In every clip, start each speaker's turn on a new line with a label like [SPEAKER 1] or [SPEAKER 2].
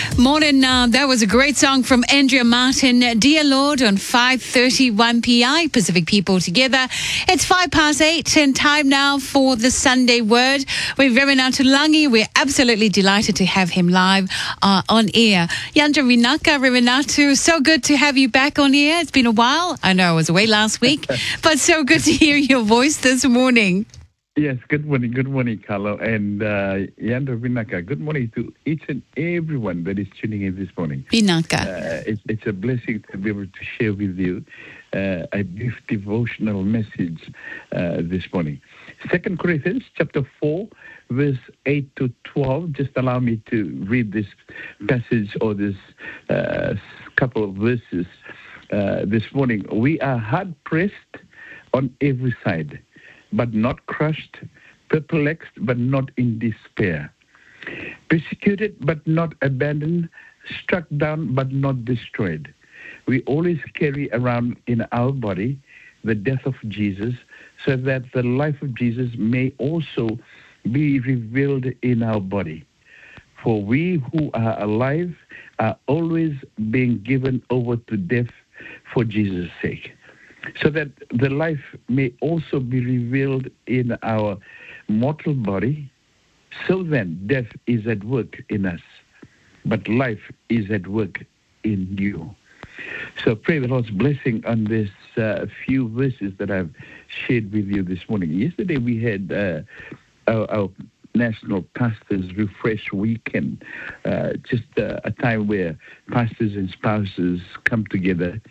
[SPEAKER 1] Morning. That was a great song from Andrea Martin. Dear Lord on 5:31 PI, Pacific People Together. It's 8:05 and time now for the Sunday Word with Rerenatu Langi. We're absolutely delighted to have him live on air. Yandra Vinaka, Rerenatu, so good to have you back on air. It's been a while. I know I was away last week, but so good to hear your voice this morning.
[SPEAKER 2] Yes, good morning, Carlo, and Yandra Vinaka. Good morning to each and everyone that is tuning in this morning.
[SPEAKER 1] Vinaka.
[SPEAKER 2] It's a blessing to be able to share with you a brief devotional message this morning. 2 Corinthians chapter 4, verse 8 to 12. Just allow me to read this passage or this couple of verses this morning. We are hard-pressed on every side, but not crushed, perplexed, but not in despair, persecuted, but not abandoned, struck down, but not destroyed. We always carry around in our body the death of Jesus, so that the life of Jesus may also be revealed in our body. For we who are alive are always being given over to death for Jesus' sake, so that the life may also be revealed in our mortal body. So then, death is at work in us, but life is at work in you. So pray the Lord's blessing on this few verses that I've shared with you this morning. Yesterday we had our National Pastors Refresh Weekend, just a time where pastors and spouses come together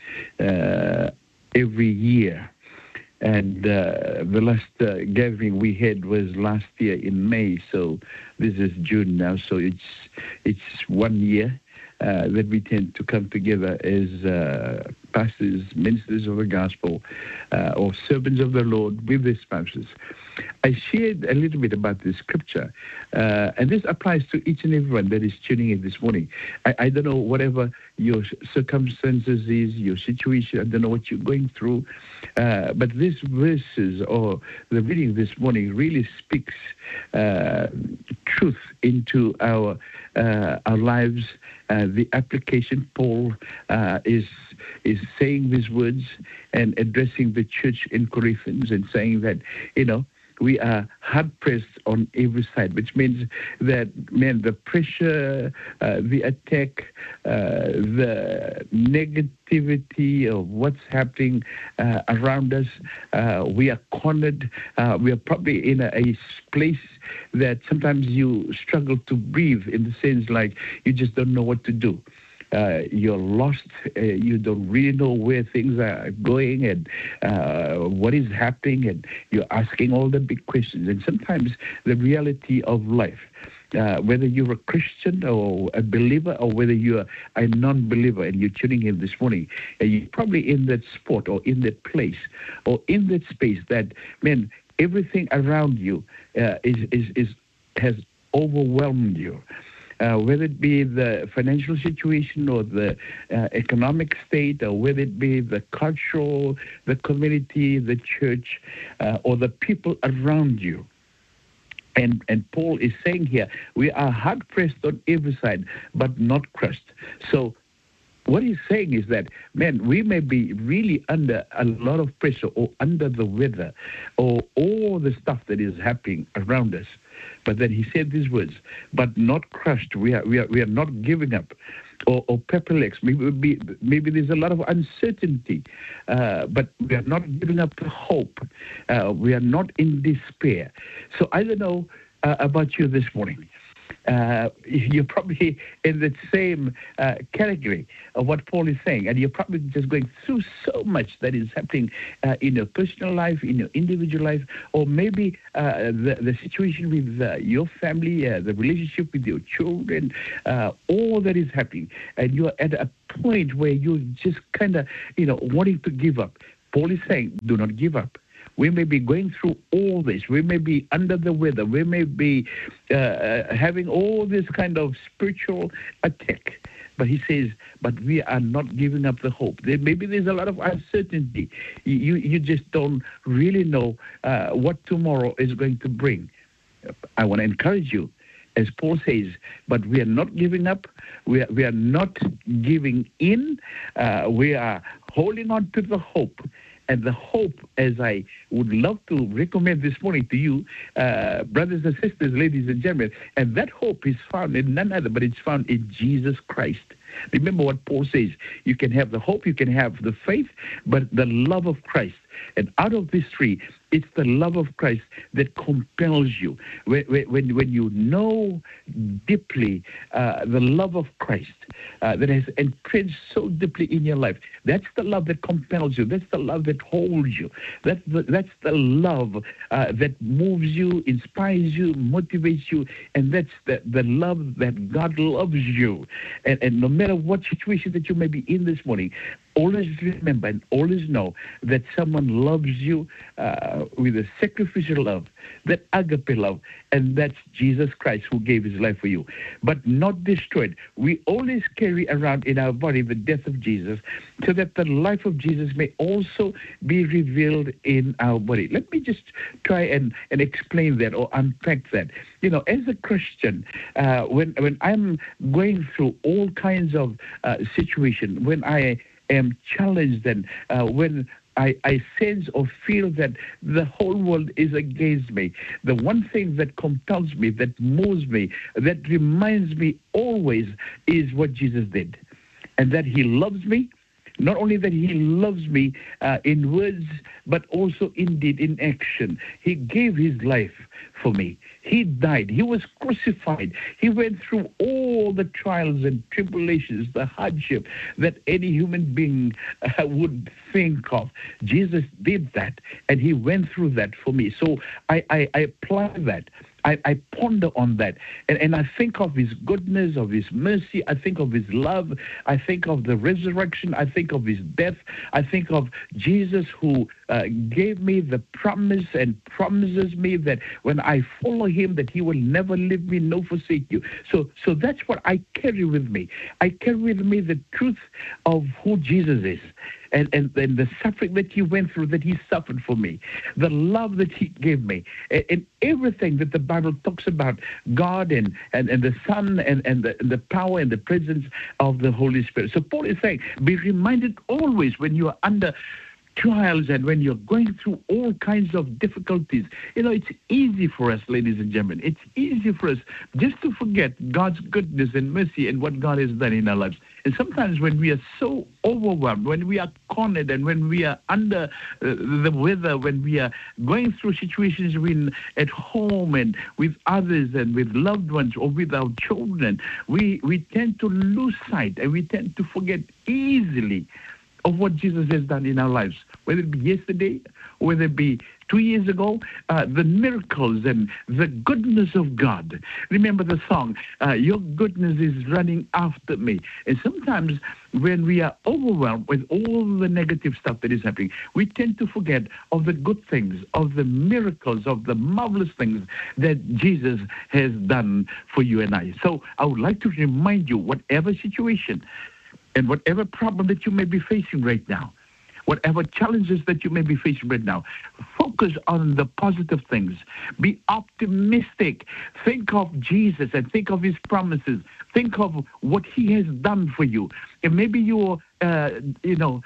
[SPEAKER 2] every year. And the last gathering we had was last year in May, so this is June now, so it's 1 year that we tend to come together as pastors, ministers of the gospel, or servants of the Lord with their spouses. I shared a little bit about this scripture, and this applies to each and everyone that is tuning in this morning. I don't know whatever your circumstances is, your situation, I don't know what you're going through, but these verses or the reading this morning really speaks truth into our lives. The application, Paul is saying these words and addressing the church in Corinthians and saying that, we are hard-pressed on every side, which means that, the pressure, the attack, the negativity of what's happening around us, we are cornered. We are probably in a place that sometimes you struggle to breathe, in the sense like you just don't know what to do. You're lost. You don't really know where things are going and what is happening, and you're asking all the big questions. And sometimes the reality of life, whether you're a Christian or a believer, or whether you're a non-believer and you're tuning in this morning, you're probably in that spot or in that place or in that space that, everything around you has overwhelmed you. Whether it be the financial situation or the economic state, or whether it be the cultural, the community, the church, or the people around you. And Paul is saying here, we are hard-pressed on every side, but not crushed. So what he's saying is that, we may be really under a lot of pressure or under the weather or all the stuff that is happening around us. But then he said these words, but not crushed. We are not giving up or perplexed. Maybe there's a lot of uncertainty, but we are not giving up the hope. We are not in despair. So I don't know about you this morning. You're probably in the same category of what Paul is saying, and you're probably just going through so much that is happening in your personal life, in your individual life, or maybe the situation with your family, the relationship with your children, all that is happening, and you're at a point where you're just kind of, wanting to give up. Paul is saying, do not give up. We may be going through all this. We may be under the weather. We may be having all this kind of spiritual attack. But he says, but we are not giving up the hope. Maybe there's a lot of uncertainty. You just don't really know what tomorrow is going to bring. I want to encourage you as Paul says, but we are not giving up. We are not giving in. We are holding on to the hope. And the hope, as I would love to recommend this morning to you, brothers and sisters, ladies and gentlemen, and that hope is found in none other, but it's found in Jesus Christ. Remember what Paul says. You can have the hope, you can have the faith, but the love of Christ. And out of these three, it's the love of Christ that compels you. When you know deeply the love of Christ that has entrenched so deeply in your life, that's the love that compels you. That's the love that holds you. That's the love that moves you, inspires you, motivates you, and that's the love that God loves you. And no matter what situation that you may be in this morning, always remember and always know that someone loves you with a sacrificial love, that agape love, and that's Jesus Christ who gave his life for you. But not destroyed. We always carry around in our body the death of Jesus so that the life of Jesus may also be revealed in our body. Let me just try and explain that or unpack that. You know, as a Christian, when I'm going through all kinds of situations, when I am challenged and when I sense or feel that the whole world is against me, the one thing that compels me, that moves me, that reminds me always is what Jesus did. And that he loves me. Not only that he loves me in words, but also indeed in action. He gave his life for me. He died. He was crucified. He went through all the trials and tribulations, the hardship that any human being would think of. Jesus did that, and he went through that for me. So I apply that. I ponder on that, and I think of his goodness, of his mercy. I think of his love. I think of the resurrection. I think of his death. I think of Jesus who gave me the promise and promises me that when I follow him, that he will never leave me nor forsake you. So that's what I carry with me. I carry with me the truth of who Jesus is. And the suffering that he went through, that he suffered for me, the love that he gave me, and everything that the Bible talks about God and the Son and the power and the presence of the Holy Spirit. So Paul is saying, be reminded always when you are under trials and when you're going through all kinds of difficulties. You know, it's easy for us, ladies and gentlemen. It's easy for us just to forget God's goodness and mercy and what God has done in our lives. And sometimes when we are so overwhelmed, when we are cornered, and when we are under the weather, when we are going through situations at home and with others and with loved ones or with our children, we tend to lose sight and we tend to forget easily of what Jesus has done in our lives, whether it be yesterday, whether it be 2 years ago, the miracles and the goodness of God. Remember the song, your goodness is running after me. And sometimes when we are overwhelmed with all the negative stuff that is happening, we tend to forget of the good things, of the miracles, of the marvelous things that Jesus has done for you and I. So I would like to remind you, whatever situation and whatever problem that you may be facing right now, whatever challenges that you may be facing right now, focus on the positive things. Be optimistic. Think of Jesus and think of his promises. Think of what he has done for you. And maybe you're, in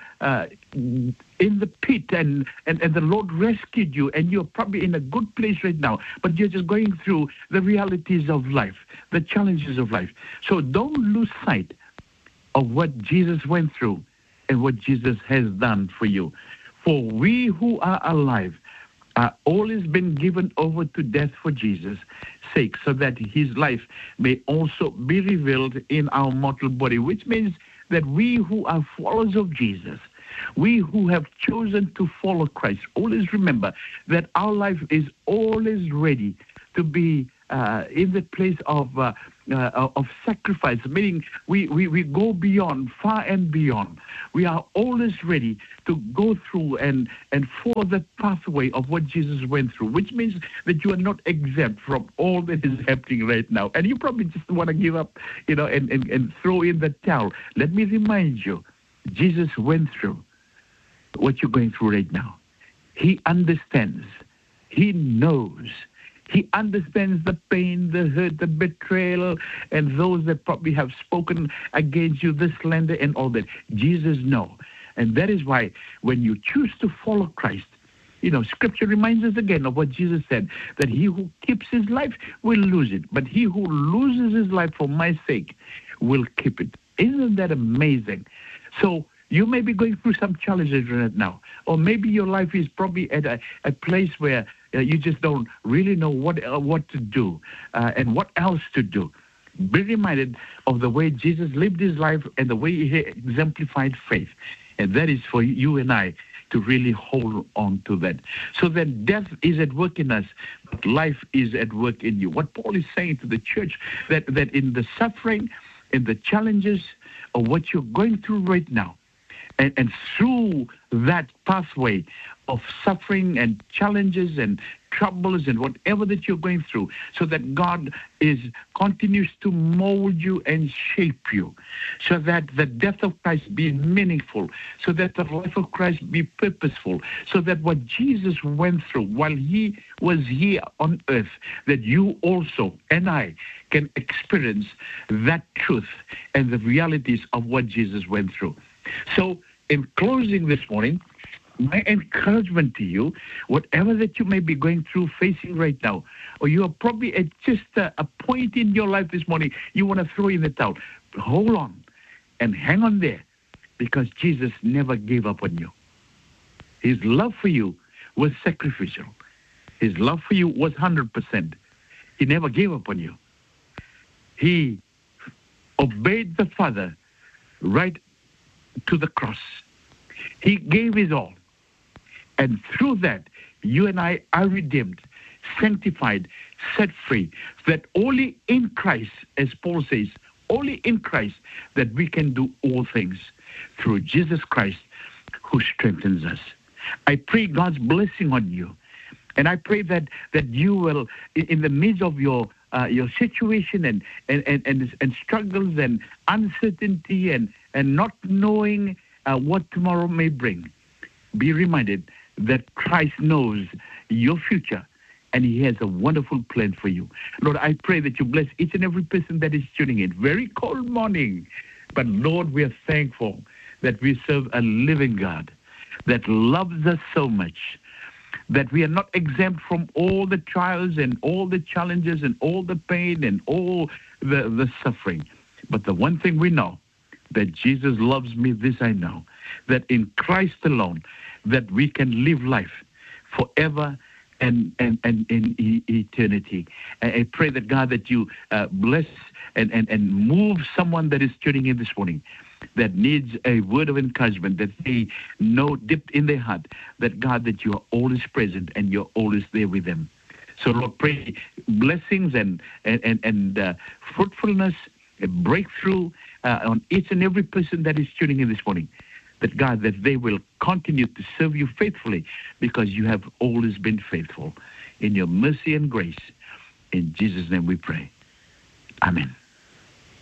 [SPEAKER 2] the pit and the Lord rescued you and you're probably in a good place right now, but you're just going through the realities of life, the challenges of life. So don't lose sight of what Jesus went through and what Jesus has done for you. For we who are alive are always been given over to death for Jesus' sake, so that his life may also be revealed in our mortal body, which means that we who are followers of Jesus, we who have chosen to follow Christ, always remember that our life is always ready to be in the place of sacrifice, meaning we go beyond, far and beyond. We are always ready to go through and follow the pathway of what Jesus went through, which means that you are not exempt from all that is happening right now. And you probably just want to give up, and throw in the towel. Let me remind you, Jesus went through what you're going through right now. He understands. He knows. He understands the pain, the hurt, the betrayal, and those that probably have spoken against you, the slander and all that. Jesus knows. And that is why when you choose to follow Christ, Scripture reminds us again of what Jesus said, that he who keeps his life will lose it, but he who loses his life for my sake will keep it. Isn't that amazing? So you may be going through some challenges right now, or maybe your life is probably at a place where you just don't really know what to do and what else to do. Be reminded of the way Jesus lived his life and the way he exemplified faith. And that is for you and I to really hold on to that. So then death is at work in us, but life is at work in you. What Paul is saying to the church, that in the suffering, in the challenges of what you're going through right now, and through that pathway of suffering and challenges and troubles and whatever that you're going through, so that God continues to mold you and shape you, so that the death of Christ be meaningful, so that the life of Christ be purposeful, so that what Jesus went through while he was here on earth, that you also and I can experience that truth and the realities of what Jesus went through. So in closing this morning, my encouragement to you, whatever that you may be going through, facing right now, or you are probably at just a point in your life this morning, you want to throw in the towel. Hold on and hang on there, because Jesus never gave up on you. His love for you was sacrificial. His love for you was 100%. He never gave up on you. He obeyed the Father right to the cross. He gave his all. And through that, you and I are redeemed, sanctified, set free, that only in Christ, as Paul says, only in Christ that we can do all things, through Jesus Christ who strengthens us. I pray God's blessing on you. And I pray that you will, in the midst of your situation and struggles and uncertainty and not knowing what tomorrow may bring, be reminded that Christ knows your future and he has a wonderful plan for you. Lord, I pray that you bless each and every person that is tuning in. Very cold morning, but Lord, we are thankful that we serve a living God that loves us so much, that we are not exempt from all the trials and all the challenges and all the pain and all the suffering. But the one thing we know, that Jesus loves me, this I know, that in Christ alone, that we can live life forever and in eternity. I pray that, God, that you bless and move someone that is tuning in this morning, that needs a word of encouragement, that they know deep in their heart that, God, that you are always present and you're always there with them. So, Lord, pray blessings and fruitfulness, a breakthrough on each and every person that is tuning in this morning, that, God, that they will continue to serve you faithfully, because you have always been faithful. In your mercy and grace, in Jesus' name we pray. Amen.